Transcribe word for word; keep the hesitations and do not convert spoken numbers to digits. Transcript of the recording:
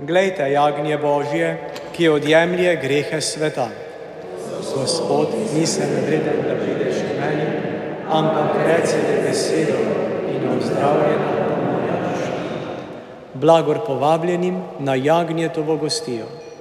Glejte, jagnje Božje, ki odjemlje grehe sveta. Gospod, nisem vreden, da prideš k meni, ampak recite besedo in ozdravljena bo moja duša. Blagor povabljenim na jagnjetovo gostijo.